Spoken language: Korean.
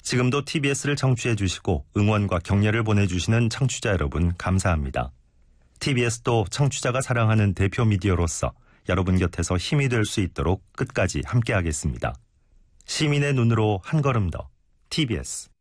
지금도 TBS를 청취해 주시고 응원과 격려를 보내주시는 청취자 여러분 감사합니다. TBS도 청취자가 사랑하는 대표 미디어로서 여러분 곁에서 힘이 될 수 있도록 끝까지 함께하겠습니다. 시민의 눈으로 한 걸음 더 TBS